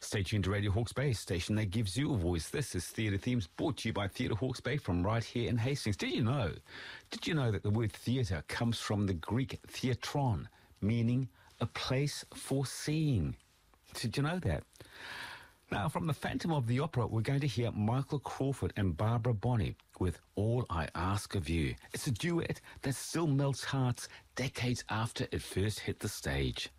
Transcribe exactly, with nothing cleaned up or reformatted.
Stay tuned to Radio Hawke's Bay, station that gives you a voice. This is Theatre Themes, brought to you by Theatre Hawke's Bay from right here in Hastings. Did you know? Did you know that the word theatre comes from the Greek theatron, meaning a place for seeing? Did you know that? Now, from the Phantom of the Opera, we're going to hear Michael Crawford and Barbara Bonney with All I Ask of You. It's a duet that still melts hearts decades after it first hit the stage.